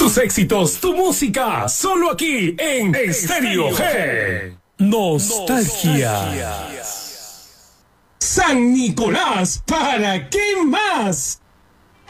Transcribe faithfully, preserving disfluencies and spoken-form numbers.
Tus éxitos, tu música, solo aquí en Estéreo G. Nostalgia. San Nicolás, ¿para qué más?